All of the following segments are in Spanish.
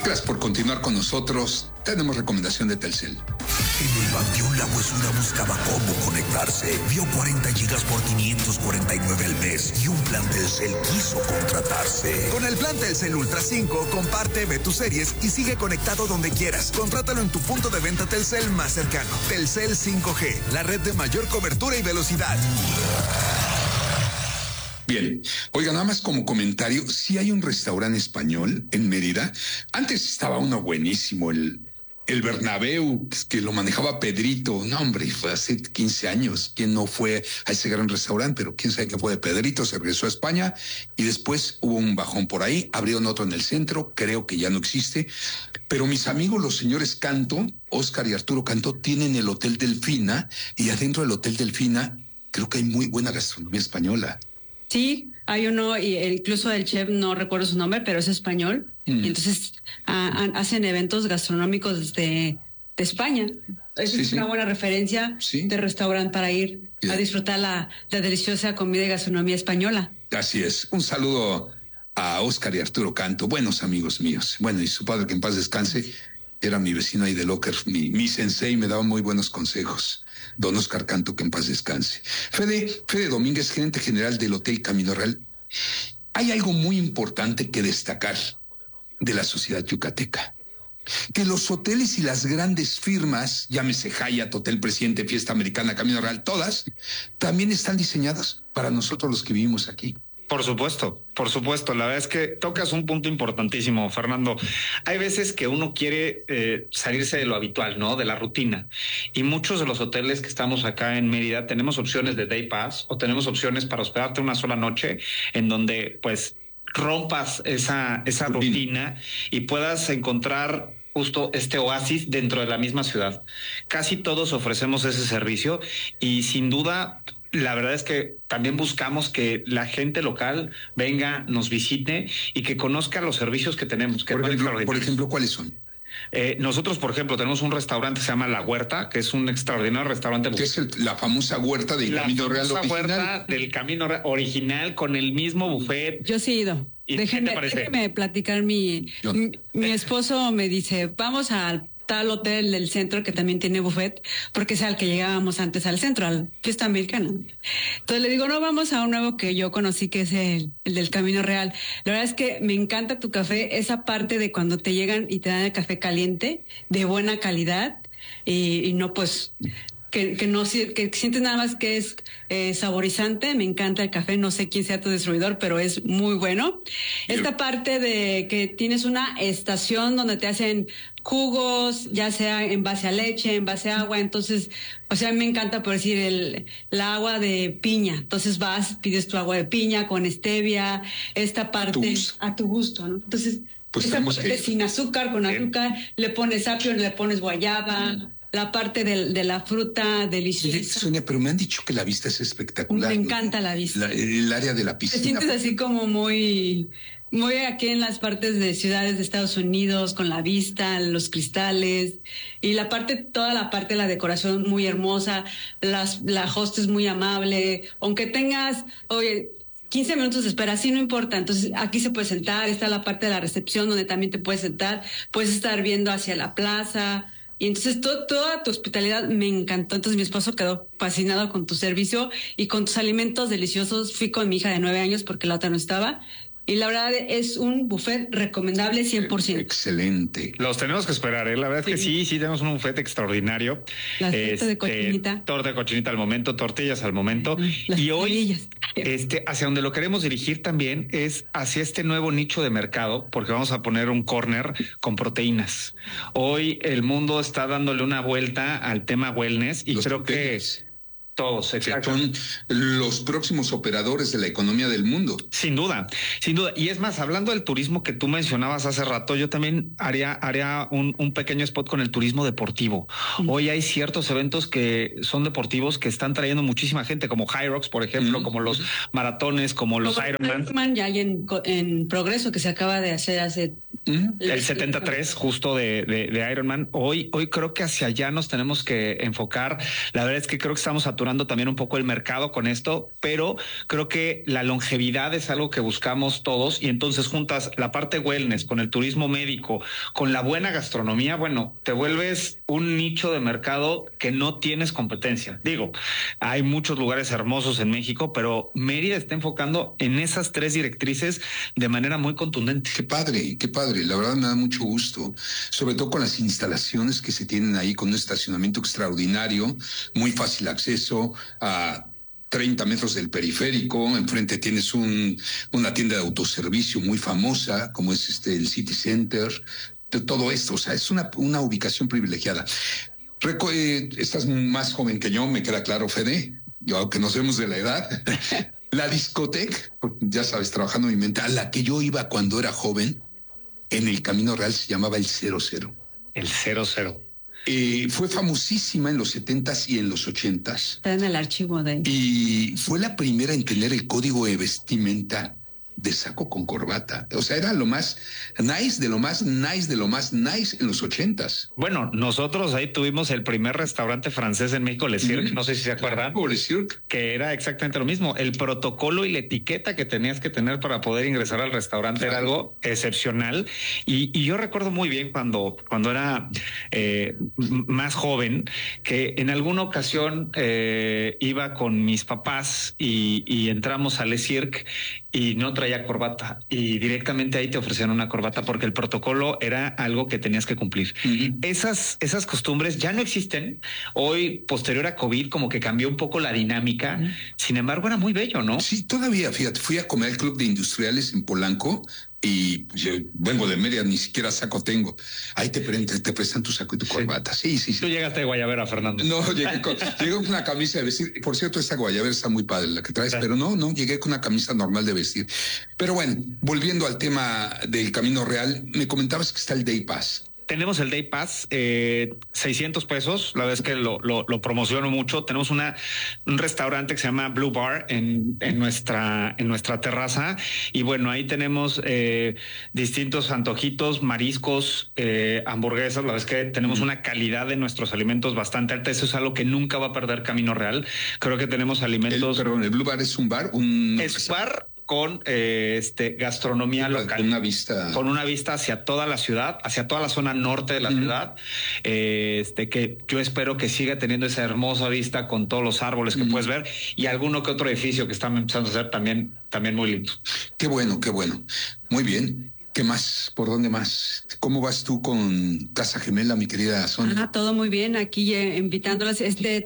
Gracias por continuar con nosotros. Tenemos recomendación de Telcel. En el Panteón La Huesuda buscaba cómo conectarse. Vio 40 gigas por 549 al mes y un plan Telcel quiso contratarse. Con el plan Telcel Ultra 5, comparte, ve tus series y sigue conectado donde quieras. Contrátalo en tu punto de venta Telcel más cercano. Telcel 5G, la red de mayor cobertura y velocidad. Bien, oiga, nada más como comentario, sí hay un restaurante español en Mérida. Antes estaba uno buenísimo, el Bernabéu, que lo manejaba Pedrito. No, hombre, fue hace 15 años. ¿Quién no fue a ese gran restaurante? Pero quién sabe qué fue de Pedrito, se regresó a España y después hubo un bajón por ahí, abrieron otro en el centro, creo que ya no existe. Pero mis amigos, los señores Canto, Óscar y Arturo Canto, tienen el Hotel Delfina y adentro del Hotel Delfina creo que hay muy buena gastronomía española. Sí, hay uno, y incluso el chef, no recuerdo su nombre, pero es español. Y entonces hacen eventos gastronómicos de España. Es una buena referencia de restaurante para ir a disfrutar la deliciosa comida y gastronomía española. Así es. Un saludo a Óscar y Arturo Canto, buenos amigos míos. Bueno, y su padre, que en paz descanse, era mi vecino ahí de Locker, mi sensei, me daba muy buenos consejos. Don Óscar Canto, que en paz descanse. Fede Domínguez, gerente general del Hotel Camino Real. Hay algo muy importante que destacar de la sociedad yucateca. Que los hoteles y las grandes firmas, llámese Hyatt, Hotel Presidente, Fiesta Americana, Camino Real, todas, también están diseñadas para nosotros los que vivimos aquí. Por supuesto. La verdad es que tocas un punto importantísimo, Fernando. Hay veces que uno quiere salirse de lo habitual, ¿no? De la rutina. Y muchos de los hoteles que estamos acá en Mérida tenemos opciones de day pass o tenemos opciones para hospedarte una sola noche en donde, pues, rompas esa rutina y puedas encontrar justo este oasis dentro de la misma ciudad. Casi todos ofrecemos ese servicio y sin duda la verdad es que también buscamos que la gente local venga, nos visite y que conozca los servicios que tenemos. Que por ejemplo, ¿cuáles son? Nosotros, por ejemplo, tenemos un restaurante que se llama La Huerta, que es un extraordinario restaurante. Que es la famosa huerta del Camino Real original. La huerta del Camino Real original con el mismo buffet. Yo sí he ido. Déjeme platicar. Mi esposo me dice, vamos al tal hotel del centro que también tiene buffet, porque es al que llegábamos antes al centro, al Fiesta Americana. Entonces le digo, no, vamos a un nuevo que yo conocí, que es el del Camino Real. La verdad es que me encanta tu café, esa parte de cuando te llegan y te dan el café caliente, de buena calidad, y no pues que sientes nada más que es saborizante. Me encanta el café, no sé quién sea tu distribuidor, pero es muy bueno. Esta parte de que tienes una estación donde te hacen jugos, ya sea en base a leche, en base a agua, entonces, o sea, me encanta por decir el agua de piña, entonces vas, pides tu agua de piña con stevia, esta parte a tu gusto, ¿no? Entonces, pues esta parte sin azúcar, con azúcar, le pones apio, le pones guayaba, la parte de la fruta deliciosa. Sonia, pero me han dicho que la vista es espectacular. Me encanta la vista. El área de la piscina. Te sientes así como muy aquí en las partes de ciudades de Estados Unidos, con la vista, los cristales, y toda la parte de la decoración muy hermosa, la host es muy amable, aunque tengas, 15 minutos de espera, sí, no importa. Entonces, aquí se puede sentar, está la parte de la recepción donde también te puedes sentar, puedes estar viendo hacia la plaza. Y entonces toda tu hospitalidad me encantó. Entonces mi esposo quedó fascinado con tu servicio y con tus alimentos deliciosos. Fui con mi hija de 9 años porque la otra no estaba. Y la verdad es un buffet recomendable 100%. Excelente. Los tenemos que esperar, La verdad es que sí tenemos un buffet extraordinario. Las tortas de cochinita. Torta de cochinita al momento, tortillas al momento. Las y hoy, tortillas. hacia donde lo queremos dirigir también es hacia este nuevo nicho de mercado, porque vamos a poner un corner con proteínas. Hoy el mundo está dándole una vuelta al tema wellness y creo que todos, exacto. Son los próximos operadores de la economía del mundo. Sin duda. Y es más, hablando del turismo que tú mencionabas hace rato, yo también haría un pequeño spot con el turismo deportivo. Hoy hay ciertos eventos que son deportivos que están trayendo muchísima gente, como High Rocks, por ejemplo, como los maratones, como los Ironman. Ya hay en progreso, que se acaba de hacer hace... El 73 justo de Ironman. Hoy creo que hacia allá nos tenemos que enfocar. La verdad es que creo que estamos saturados saturando también un poco el mercado con esto, pero creo que la longevidad es algo que buscamos todos, y entonces juntas la parte wellness con el turismo médico, con la buena gastronomía, bueno, te vuelves un nicho de mercado que no tienes competencia. Digo, hay muchos lugares hermosos en México, pero Mérida está enfocando en esas 3 directrices de manera muy contundente. Qué padre, la verdad me da mucho gusto, sobre todo con las instalaciones que se tienen ahí, con un estacionamiento extraordinario, muy fácil acceso a 30 metros del periférico. Enfrente tienes una tienda de autoservicio muy famosa, como es el City Center, todo esto, o sea, es una ubicación privilegiada. Estás más joven que yo, me queda claro, Fede, aunque nos vemos de la edad. La discoteca, ya sabes, trabajando mi mente, a la que yo iba cuando era joven, en el Camino Real, se llamaba el 00. El 00. Fue famosísima en los 70s y en los 80s. Está en el archivo de... Y fue la primera en tener el código de vestimenta de saco con corbata. O sea, era lo más nice de lo más nice de lo más nice en los 80s. Bueno, nosotros ahí tuvimos el primer restaurante francés en México, Le Cirque, no sé si se acuerdan. Le Cirque. Que era exactamente lo mismo. El protocolo y la etiqueta que tenías que tener para poder ingresar al restaurante era algo excepcional. Y yo recuerdo muy bien cuando era más joven, que en alguna ocasión iba con mis papás y entramos a Le Cirque y no traía corbata, y directamente ahí te ofrecían una corbata porque el protocolo era algo que tenías que cumplir. Esas costumbres ya no existen. Hoy, posterior a COVID, como que cambió un poco la dinámica. Sin embargo, era muy bello, ¿no? Sí, todavía, fíjate, fui a comer al Club de Industriales en Polanco y pues, yo vengo de Mérida, ni siquiera saco tengo. Ahí te prestan tu saco y tu corbata. Sí. Tú llegaste de Guayabera, Fernando. No, llegué con una camisa de vestir. Por cierto, esta Guayabera está muy padre la que traes, pero no, llegué con una camisa normal de vestir. Pero bueno, volviendo al tema del Camino Real, me comentabas que está el Day Pass. Tenemos el Day Pass, 600 pesos. La verdad es que lo promociono mucho. Tenemos un restaurante que se llama Blue Bar en nuestra terraza. Y bueno, ahí tenemos distintos antojitos, mariscos, hamburguesas. La verdad es que tenemos una calidad de nuestros alimentos bastante alta. Eso es algo que nunca va a perder Camino Real. Creo que tenemos alimentos. ¿El Blue Bar es un bar? Es bar con gastronomía local. Con una vista hacia toda la ciudad, hacia toda la zona norte de la ciudad, que yo espero que siga teniendo esa hermosa vista con todos los árboles que puedes ver, y alguno que otro edificio que están empezando a hacer también muy lindo. Qué bueno. Muy bien. ¿Qué más? ¿Por dónde más? ¿Cómo vas tú con Casa Gemela, mi querida Sonia? Todo muy bien. Aquí invitándolas este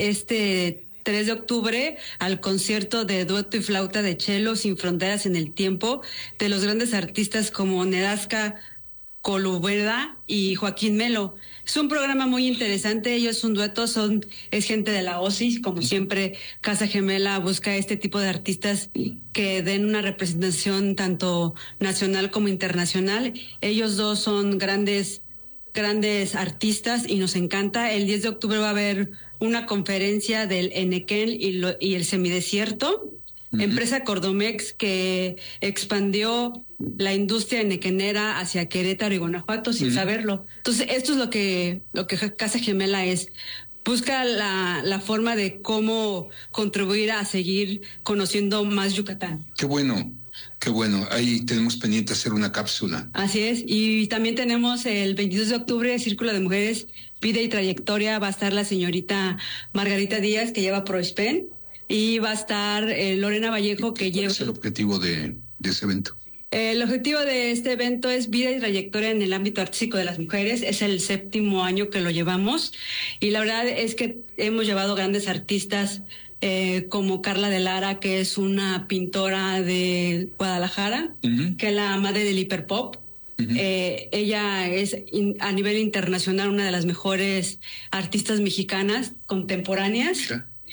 3 de octubre al concierto de dueto y flauta de cello Sin Fronteras en el Tiempo de los grandes artistas como Nedasca Colubeda y Joaquín Melo. Es un programa muy interesante. Ellos un dueto, es gente de la OSI. Como siempre, Casa Gemela busca este tipo de artistas que den una representación tanto nacional como internacional. Ellos dos son grandes artistas y nos encanta. El 10 de octubre va a haber una conferencia del Enequén y el Semidesierto, empresa Cordomex que expandió la industria enequenera hacia Querétaro y Guanajuato sin saberlo. Entonces, esto es lo que Casa Gemela es. Busca la forma de cómo contribuir a seguir conociendo más Yucatán. Qué bueno. Ahí tenemos pendiente hacer una cápsula. Así es. Y también tenemos el 22 de octubre, Círculo de Mujeres, Vida y Trayectoria. Va a estar la señorita Margarita Díaz, que lleva ProSpen, y va a estar Lorena Vallejo, que lleva... ¿Cuál es el objetivo de ese evento? El objetivo de este evento es vida y trayectoria en el ámbito artístico de las mujeres. Es el 7º año que lo llevamos, y la verdad es que hemos llevado grandes artistas como Carla de Lara, que es una pintora de Guadalajara, que es la madre del hiperpop. Ella es a nivel internacional una de las mejores artistas mexicanas contemporáneas.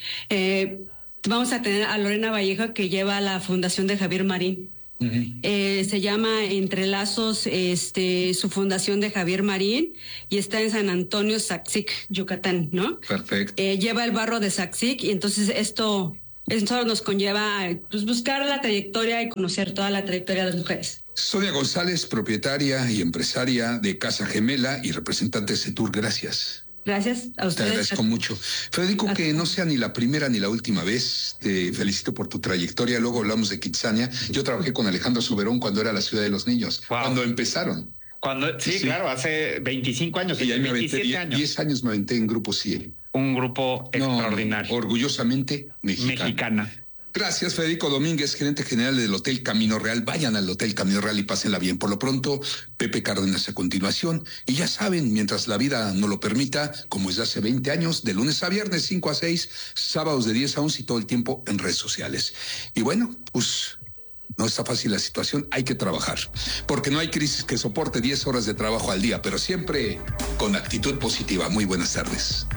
Vamos a tener a Lorena Vallejo, que lleva la fundación de Javier Marín. Se llama Entrelazos, su fundación de Javier Marín, y está en San Antonio, Zaxic, Yucatán, ¿no? Perfecto. Lleva el barro de Zaxic, y entonces esto nos conlleva a buscar la trayectoria y conocer toda la trayectoria de las mujeres. Sonia González, propietaria y empresaria de Casa Gemela y representante de CETUR, gracias. Gracias a ustedes. Te agradezco mucho. Federico, que no sea ni la primera ni la última vez. Te felicito por tu trayectoria. Luego hablamos de Kitsania. Yo trabajé con Alejandro Soberón cuando era la Ciudad de los Niños. Wow. Cuando empezaron. Sí, claro, hace 25 años. Y ahí me aventé 10 años me aventé en Grupo CIE. Un grupo extraordinario. Orgullosamente mexicana. Gracias, Federico Domínguez, gerente general del Hotel Camino Real. Vayan al Hotel Camino Real y pásenla bien. Por lo pronto, Pepe Cárdenas a continuación. Y ya saben, mientras la vida no lo permita, como es de hace 20 años, de lunes a viernes, 5 a 6, sábados de 10 a 11 y todo el tiempo en redes sociales. Y bueno, pues no está fácil la situación, hay que trabajar. Porque no hay crisis que soporte 10 horas de trabajo al día, pero siempre con actitud positiva. Muy buenas tardes.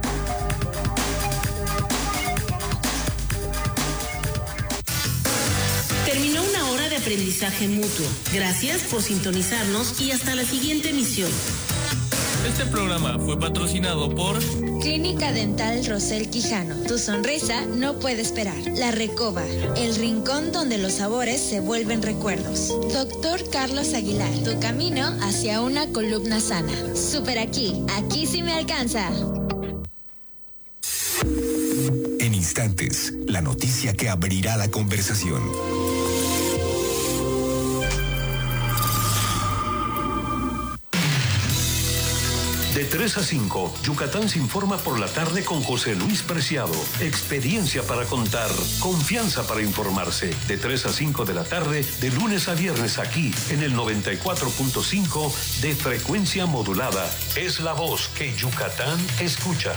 Terminó una hora de aprendizaje mutuo. Gracias por sintonizarnos y hasta la siguiente emisión. Este programa fue patrocinado por Clínica Dental Rosel Quijano. Tu sonrisa no puede esperar. La Recoba, el rincón donde los sabores se vuelven recuerdos. Doctor Carlos Aguilar, tu camino hacia una columna sana. Super aquí sí me alcanza. En instantes, la noticia que abrirá la conversación. De 3 a 5, Yucatán se informa por la tarde con José Luis Preciado. Experiencia para contar, confianza para informarse. De 3 a 5 de la tarde, de lunes a viernes aquí, en el 94.5 de frecuencia modulada. Es la voz que Yucatán escucha.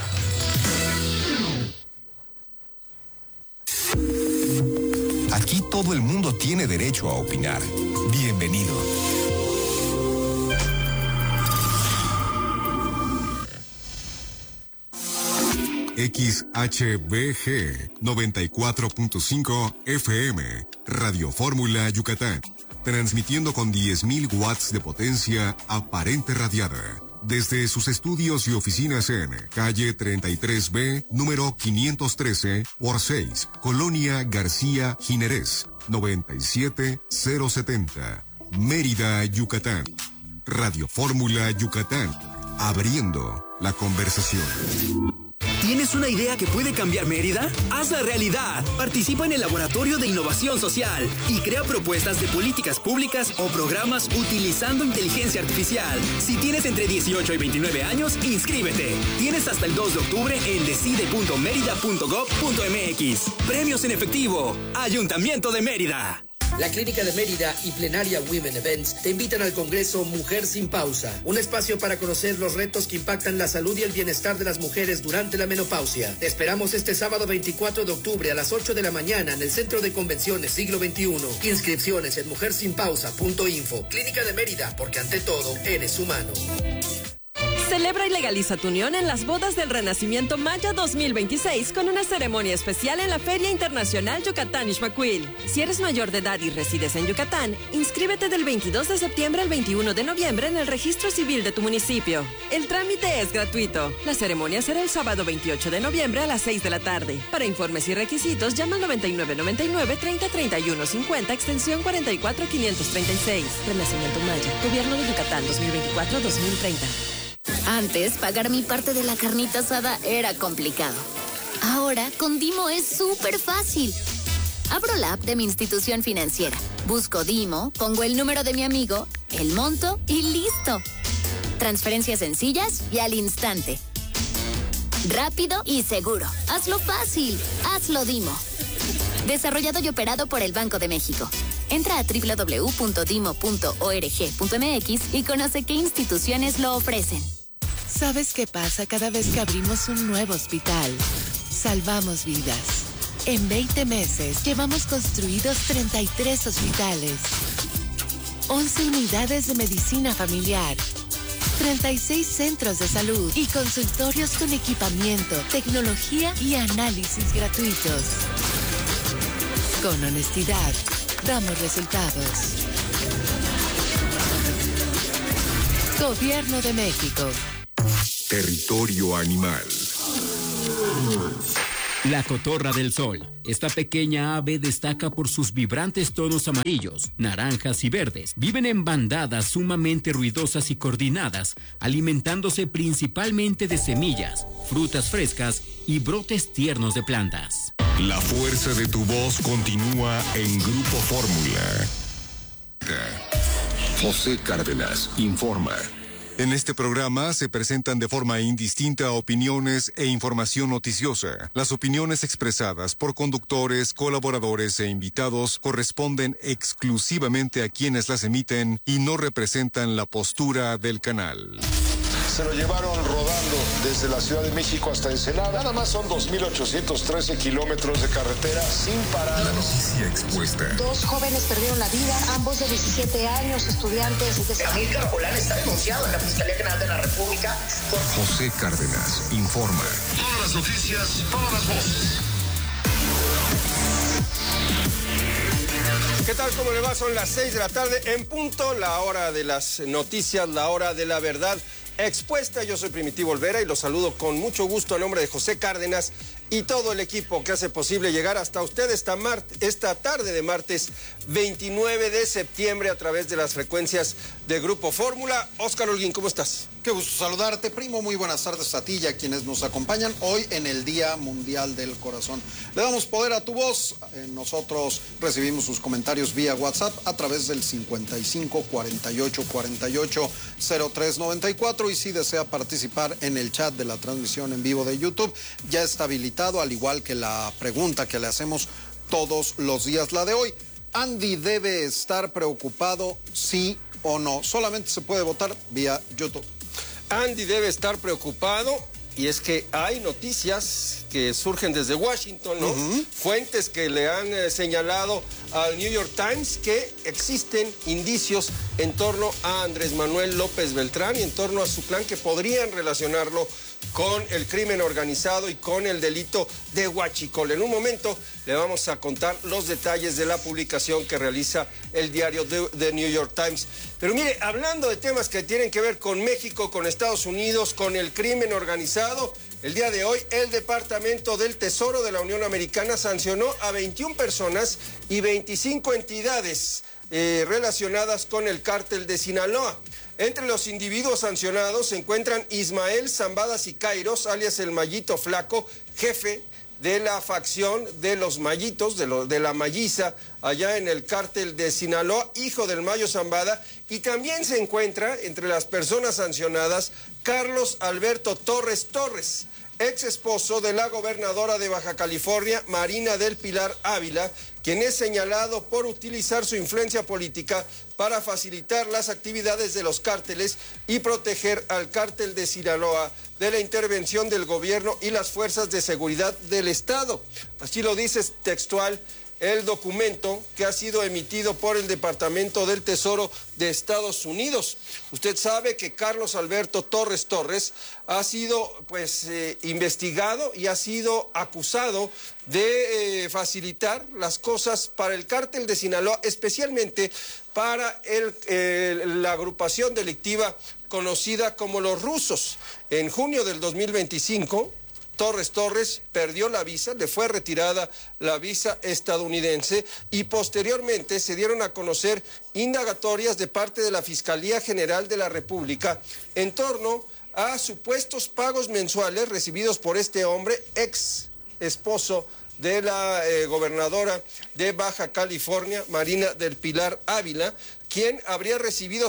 Aquí todo el mundo tiene derecho a opinar. Bienvenido. XHBG 94.5 FM, Radio Fórmula Yucatán, transmitiendo con 10.000 watts de potencia aparente radiada, desde sus estudios y oficinas en calle 33B, número 513 por 6, Colonia García Jiménez, 97070, Mérida, Yucatán. Radio Fórmula Yucatán, abriendo la conversación. ¿Tienes una idea que puede cambiar Mérida? ¡Hazla realidad! Participa en el Laboratorio de Innovación Social y crea propuestas de políticas públicas o programas utilizando inteligencia artificial. Si tienes entre 18 y 29 años, inscríbete. Tienes hasta el 2 de octubre en decide.merida.gov.mx. Premios en efectivo. Ayuntamiento de Mérida. La Clínica de Mérida y Plenaria Women Events te invitan al Congreso Mujer Sin Pausa, un espacio para conocer los retos que impactan la salud y el bienestar de las mujeres durante la menopausia. Te esperamos este sábado 24 de octubre a las 8 de la mañana en el Centro de Convenciones Siglo XXI. Inscripciones en mujersinpausa.info. Clínica de Mérida, porque ante todo eres humano. Celebra y legaliza tu unión en las bodas del Renacimiento Maya 2026 con una ceremonia especial en la Feria Internacional Yucatán Ixmaquil. Si eres mayor de edad y resides en Yucatán, inscríbete del 22 de septiembre al 21 de noviembre en el registro civil de tu municipio. El trámite es gratuito. La ceremonia será el sábado 28 de noviembre a las 6 de la tarde. Para informes y requisitos, llama al 9999-303150, extensión 44536. Renacimiento Maya, Gobierno de Yucatán 2024-2030. Antes, pagar mi parte de la carnita asada era complicado. Ahora, con Dimo es súper fácil. Abro la app de mi institución financiera, busco Dimo, pongo el número de mi amigo, el monto y listo. Transferencias sencillas y al instante. Rápido y seguro. Hazlo fácil. Hazlo Dimo. Desarrollado y operado por el Banco de México. Entra a www.dimo.org.mx y conoce qué instituciones lo ofrecen. ¿Sabes qué pasa cada vez que abrimos un nuevo hospital? Salvamos vidas. En 20 meses llevamos construidos 33 hospitales, 11 unidades de medicina familiar, 36 centros de salud y consultorios con equipamiento, tecnología y análisis gratuitos. Con honestidad, damos resultados. Gobierno de México. Territorio animal. La cotorra del sol. Esta pequeña ave destaca por sus vibrantes tonos amarillos, naranjas y verdes. Viven en bandadas sumamente ruidosas y coordinadas, alimentándose principalmente de semillas, frutas frescas y brotes tiernos de plantas. La fuerza de tu voz continúa en Grupo Fórmula. José Cárdenas informa. En este programa se presentan de forma indistinta opiniones e información noticiosa. Las opiniones expresadas por conductores, colaboradores e invitados corresponden exclusivamente a quienes las emiten y no representan la postura del canal. Se lo llevaron rodando desde la Ciudad de México hasta Ensenada. Nada más son 2.813 kilómetros de carretera sin parar. La noticia expuesta. 2 jóvenes perdieron la vida, ambos de 17 años, estudiantes de... Amílcar Jolán está denunciado en la Fiscalía General de la República por... José Cárdenas informa. Todas las noticias, todas las voces. ¿Qué tal? ¿Cómo le va? Son las 6 de la tarde en punto, la hora de las noticias, la hora de la verdad expuesta. Yo soy Primitivo Olvera y los saludo con mucho gusto a nombre de José Cárdenas y todo el equipo que hace posible llegar hasta usted esta tarde de martes 29 de septiembre a través de las frecuencias de Grupo Fórmula. Óscar Holguín, ¿cómo estás? Qué gusto saludarte, primo. Muy buenas tardes a ti y a quienes nos acompañan hoy en el Día Mundial del Corazón. Le damos poder a tu voz. Nosotros recibimos sus comentarios vía WhatsApp a través del 55 48 48 03 94 y si desea participar en el chat de la transmisión en vivo de YouTube, ya está habilitado, al igual que la pregunta que le hacemos todos los días, la de hoy. ¿Andy debe estar preocupado, sí o no? Solamente se puede votar vía YouTube. Andy debe estar preocupado, y es que hay noticias que surgen desde Washington, ¿no? Fuentes que le han señalado al New York Times que existen indicios en torno a Andrés Manuel López Beltrán y en torno a su plan que podrían relacionarlo con el crimen organizado y con el delito de huachicol. En un momento le vamos a contar los detalles de la publicación que realiza el diario The New York Times. Pero mire, hablando de temas que tienen que ver con México, con Estados Unidos, con el crimen organizado, el día de hoy el Departamento del Tesoro de la Unión Americana sancionó a 21 personas y 25 entidades relacionadas con el cártel de Sinaloa. Entre los individuos sancionados se encuentran Ismael Zambada Sicairos, alias el Mallito Flaco, jefe de la facción de los Mallitos, de la Malliza, allá en el cártel de Sinaloa, hijo del Mayo Zambada, y también se encuentra entre las personas sancionadas Carlos Alberto Torres Torres, ex esposo de la gobernadora de Baja California, Marina del Pilar Ávila, quien es señalado por utilizar su influencia política para facilitar las actividades de los cárteles y proteger al cártel de Sinaloa de la intervención del gobierno y las fuerzas de seguridad del Estado. Así lo dice textual el documento que ha sido emitido por el Departamento del Tesoro de Estados Unidos. Usted sabe que Carlos Alberto Torres Torres ha sido investigado y ha sido acusado de facilitar las cosas para el cártel de Sinaloa, especialmente para la agrupación delictiva conocida como los Rusos. En junio del 2025, Torres Torres perdió la visa, le fue retirada la visa estadounidense y posteriormente se dieron a conocer indagatorias de parte de la Fiscalía General de la República en torno a supuestos pagos mensuales recibidos por este hombre, ex esposo de la gobernadora de Baja California, Marina del Pilar Ávila, quien habría recibido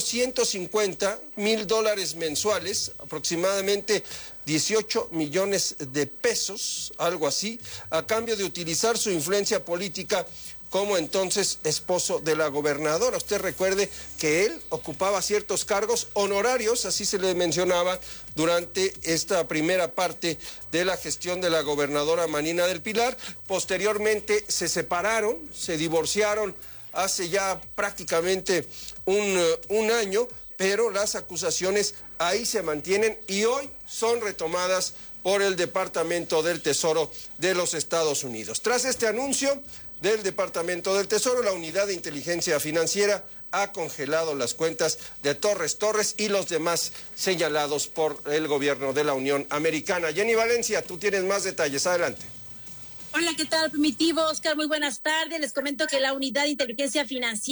$150,000 mensuales, aproximadamente 18 millones de pesos, algo así, a cambio de utilizar su influencia política como entonces esposo de la gobernadora. Usted recuerde que él ocupaba ciertos cargos honorarios, así se le mencionaba, durante esta primera parte de la gestión de la gobernadora Marina del Pilar. Posteriormente se separaron, se divorciaron hace ya prácticamente un año, pero las acusaciones ahí se mantienen y hoy son retomadas por el Departamento del Tesoro de los Estados Unidos. Tras este anuncio del Departamento del Tesoro, la Unidad de Inteligencia Financiera ha congelado las cuentas de Torres Torres y los demás señalados por el gobierno de la Unión Americana. Jenny Valencia, tú tienes más detalles, adelante. Hola, ¿qué tal, Primitivo? Oscar, muy buenas tardes. Les comento que la Unidad de Inteligencia Financiera